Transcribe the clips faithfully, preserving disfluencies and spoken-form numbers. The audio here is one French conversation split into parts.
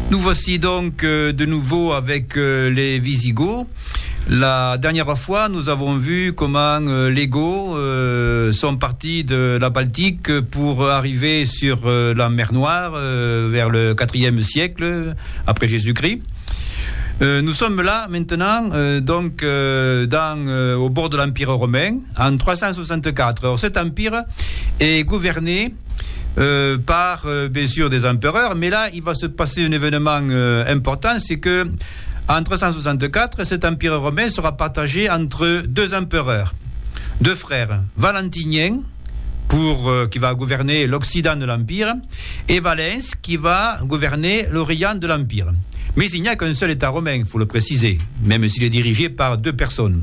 Nous voici donc euh, de nouveau avec euh, les Visigoths. La dernière fois, nous avons vu comment euh, les Goths euh, sont partis de la Baltique pour arriver sur euh, la mer Noire euh, vers le quatrième siècle après Jésus-Christ. Euh, nous sommes là maintenant, euh, donc euh, dans, euh, au bord de l'Empire romain, en trois cent soixante-quatre. Alors, cet empire est gouverné euh, par, euh, bien sûr, des empereurs, mais là, il va se passer un événement euh, important, c'est que en trois cent soixante-quatre, cet empire romain sera partagé entre deux empereurs, deux frères, Valentinien, pour, euh, qui va gouverner l'Occident de l'Empire, et Valens, qui va gouverner l'Orient de l'Empire. Mais il n'y a qu'un seul État romain, il faut le préciser, même s'il est dirigé par deux personnes.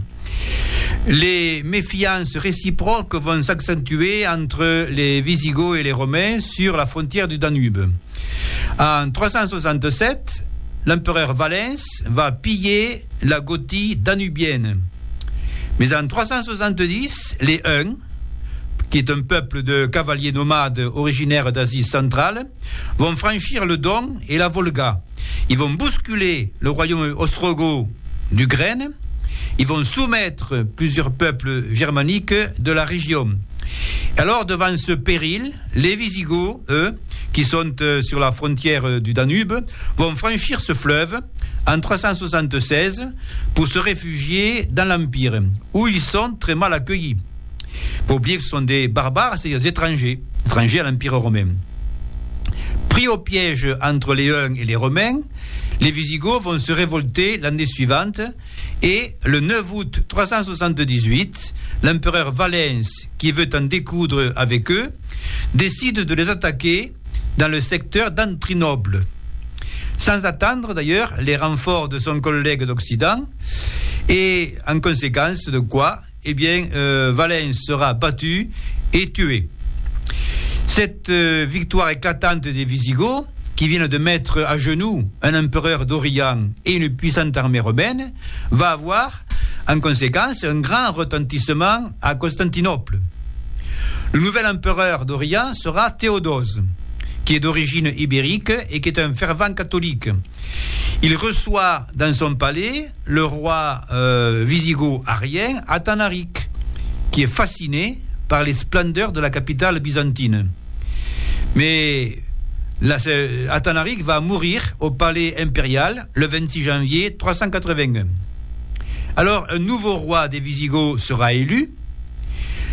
Les méfiances réciproques vont s'accentuer entre les Visigoths et les Romains sur la frontière du Danube. En trois cent soixante-sept, l'empereur Valens va piller la Gothie danubienne. Mais en trois cent soixante-dix, les Huns, qui est un peuple de cavaliers nomades originaires d'Asie centrale, vont franchir le Don et la Volga. Ils vont bousculer le royaume ostrogoth d'Ukraine. Ils vont soumettre plusieurs peuples germaniques de la région. Alors, devant ce péril, les Visigoths, eux, qui sont euh, sur la frontière euh, du Danube, vont franchir ce fleuve en trois cent soixante-seize pour se réfugier dans l'Empire, où ils sont très mal accueillis. Pour oublier que ce sont des barbares, c'est-à-dire des étrangers, étrangers à l'Empire romain. Pris au piège entre les Huns et les Romains, les Visigoths vont se révolter l'année suivante et le neuf août trois cent soixante-dix-huit, l'empereur Valens, qui veut en découdre avec eux, décide de les attaquer dans le secteur d'Antrinoble. Sans attendre d'ailleurs les renforts de son collègue d'Occident, et en conséquence de quoi, eh bien, euh, Valens sera battu et tué. Cette euh, victoire éclatante des Visigoths, qui viennent de mettre à genoux un empereur d'Orient et une puissante armée romaine, va avoir, en conséquence, un grand retentissement à Constantinople. Le nouvel empereur d'Orient sera Théodose, qui est d'origine ibérique et qui est un fervent catholique. Il reçoit dans son palais le roi euh, wisigoth arien Athanaric, qui est fasciné par les splendeurs de la capitale byzantine. Mais là, Athanaric va mourir au palais impérial le vingt-six janvier trois cent quatre-vingt-un. Alors, un nouveau roi des Visigoths sera élu,